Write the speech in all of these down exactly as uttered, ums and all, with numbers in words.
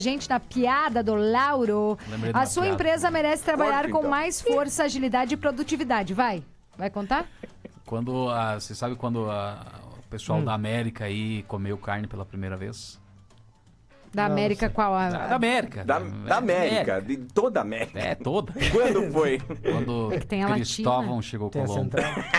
Gente, na piada do Lauro, a sua piada. Empresa merece trabalhar Corte, com então. mais força, agilidade e produtividade. Vai, vai contar? Quando, a, você sabe quando a, o pessoal hum. da América aí comeu carne pela primeira vez? Da Não, América não qual? A... Da, da América. Da, da América, América, de toda a América. É, toda. Quando foi? Quando é tem a Cristóvão Latina. chegou Tem Colombo.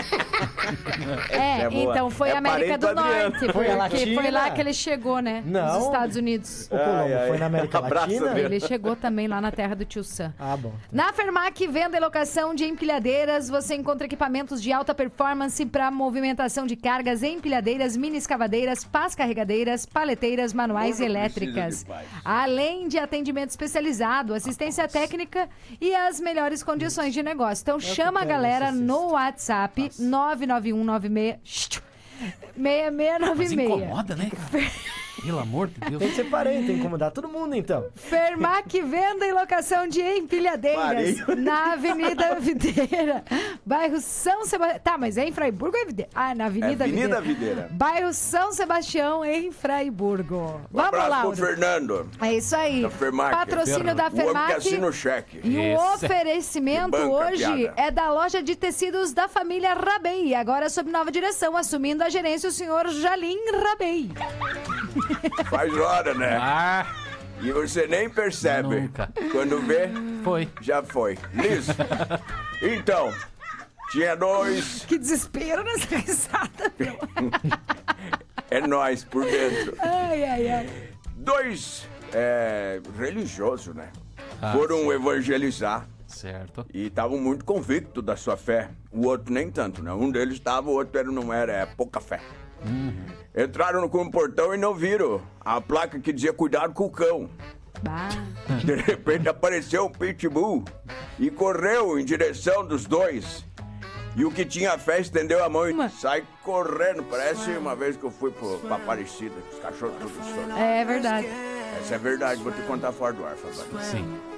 É, é então foi é a América do Norte. Foi, foi, a Latina? foi lá que ele chegou, né? Não. Nos Estados Unidos. O Colombo ai, ai. foi na América Latina? Ele chegou também lá na terra do tio Sam. Ah, bom. Tá. Na Fermac, venda e locação de empilhadeiras, você encontra equipamentos de alta performance para movimentação de cargas, empilhadeiras, mini escavadeiras, pás carregadeiras, paleteiras, manuais e elétricas. Além de atendimento especializado, assistência técnica e as melhores condições de negócio. Então, é chama a galera no WhatsApp nove nove um nove seis seis seis nove seis. Mas incomoda, né, cara? Pelo amor de Deus. Tem que ser parente, tem que incomodar todo mundo, então. Fermac, venda e locação de empilhadeiras. Parei. Na Avenida Videira, bairro São Sebastião. Tá, mas é em Fraiburgo ou é Videira? Ah, na Avenida, é Avenida Videira. Videira. Bairro São Sebastião, em Fraiburgo. Um Vamos lá, Lauro. Pro Fernando. É isso aí. Da Fermac. Patrocínio da Fermac. O assina o cheque. E o Esse. oferecimento hoje é da loja de tecidos da família Rabei. Agora sob nova direção, assumindo a gerência o senhor Jalim Rabei. Faz hora, né? Ah, e você nem percebe. Nunca. Quando vê, foi. Já foi. Liso. Então, tinha dois... Que desespero nessa risada, meu. É nós por dentro. Ai, ai, ai. Dois é, religiosos, né? Ah, Foram certo. evangelizar. Certo. E estavam muito convictos da sua fé. O outro nem tanto, né? Um deles estava, o outro não era. É pouca fé. Uhum. Entraram no portão e não viram a placa que dizia cuidado com o cão. Bah. De repente apareceu um pitbull e correu em direção dos dois. E o que tinha fé estendeu a mão e sai correndo. Parece uma vez que eu fui pro, pra Aparecida, os cachorros todos soltos. É verdade. Essa é verdade, vou te contar fora do ar, Fabrício. Sim.